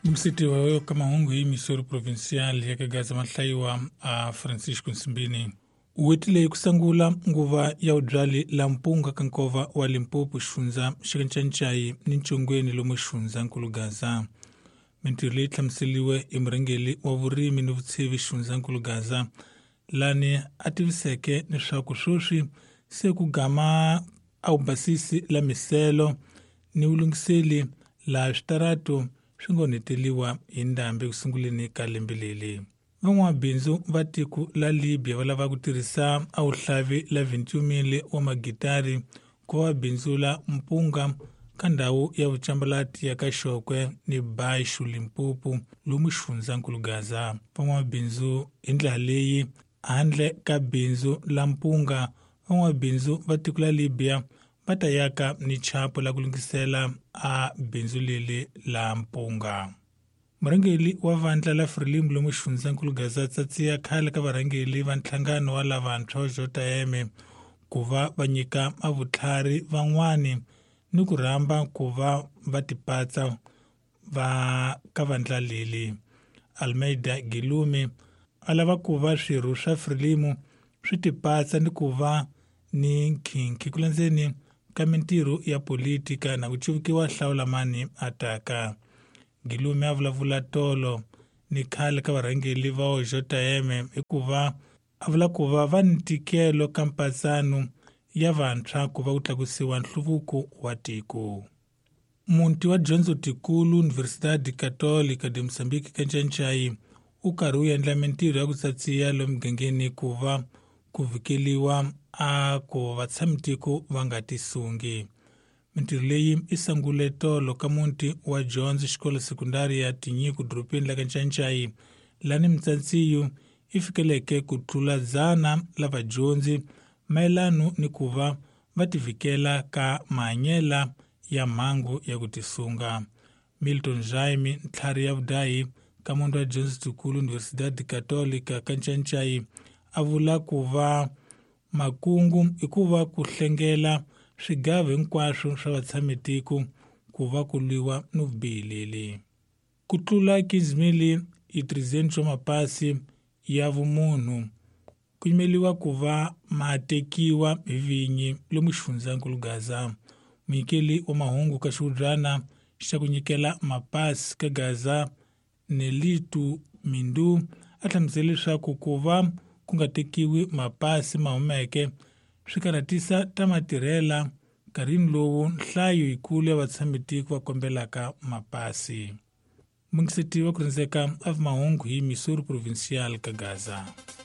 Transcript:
Msiti wa kama hungu hii Missouri provincial ya kagaza mahlaiwa a Francisco Nsimbini. Uwetile kusangula nguva ya udrali la mpunga kankova wa Limpopo shunza shikanchanchai ninchongweni lomwe shunza nkulugaza. Mentirili tlamsiliwe imrengeli wa vurimi ni vutsivi shunza nkulugaza. Lani ativiseke ni shakushushi seku gama au basisi la miselo ni ulungiseli la shtaratu shingoneteliwa indambe kusungulini kalembilili. Van'wa binzu vatiku la Libya valava kutirisa au hlavi la 21 wa magitari kwa binzu la mpunga kandawu ya vuchambalati ya kashokwe ni baishu Limpopo lumishunza nkulugaza. Van'wa binzu indlaleyi handle ka binzu la mpunga van'wa binzu vatiku la Libya vatayaka ni chapo la kulungisela a binzu lili la mpunga. Murangeli wa vandla la Frelimu lomu shunza nkulugaza tsatsiya khale ka varangeli va ntlhangano wa lava ntho JM kuva vanyika mavutlhari van'wani ni ku rhamba kuva va tipatsa va ka vandla lili. Almeida Gilume alava kuva swirho swa Frelimu swi tipatsa ni kuva ni nkhinkhi kulandzeni ka mintirho ya politika na ku civukiwa hlawulamani ataka. Gilume a vulavula tolo ni khale ka varhangeli va JM hikuva a vula kuva va ni ntikelo ka mpatsano ya vantshwa ku va ku tlakusiwa nhluvuko wa tiko. Munti wa dyondzo tikulu Universidade Católica de Moçambique Kanchanchay u karhi wu endla mintirho ya ku tsatsiya lomu mugangeni ku va ku vhikeliwa a ku vatshami-tiko va nga tisungi. Mintirho leyi i sangule tolo ka munti wa dyondzo xikola sekundari ya Tinyiku doropeni la Kanchanchay lani mitsantsiyo i fikeleke ku tlula 100 la vadyondzi mayelano ni ku va va tivhikela ka mahanyela ya mhangu ya ku tisunga. Milton Jaime ntlhari ya vudahi ka munti wa dyondzo tikulu Universidade Católica Kanchanchay a vula ku va makungu i ku va ku hlengela swigava hinkwaswo swa vatshami-tiko ku va ku lwiwa ni vubihi. Ku tlula 15,300 wa mapasi ya vumunhu ku yimeliwa ku va ma tekiwa hi vinyi lomu xifundza nkulugaza. Munyikeli wa mahungu ka xihudrana xa ku nyikela mapasi ka Gaza Nelitu Mindu a hlamusele leswaku ku va ku nga tekiwi mapasi ma humeke swi karhatisa ta matirhela nkarhini lowu nhlayo yikulu ya vatshami-tiko va kombelaka mapasi. Mungiseti wa ku rindzeka a mahungu hi Missouri provincial ka Gaza.